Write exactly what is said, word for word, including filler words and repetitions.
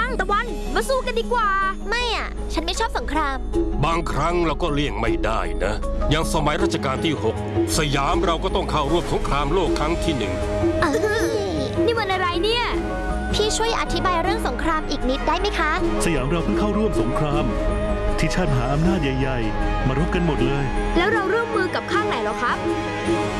ตะวันมาสู้กันดีกว่าไม่อ่ะฉันไม่ชอบสงครามบางครั้งเราก็เลี่ยงไม่ได้นะอย่างสมัยรัชกาลที่หกสยามเราก็ต้องเข้าร่วมสงครามโลกครั้งที่หนึ่งนี่มันอะไรเนี่ยพี่ช่วยอธิบายเรื่องสงครามอีกนิดได้ไหมคะสยามเราเพิ่งเข้าร่วมสงครามที่ชาติมหาอำนาจใหญ่ๆมารบกันหมดเลยแล้วเราร่วมมือกับข้างไหนหรอครับ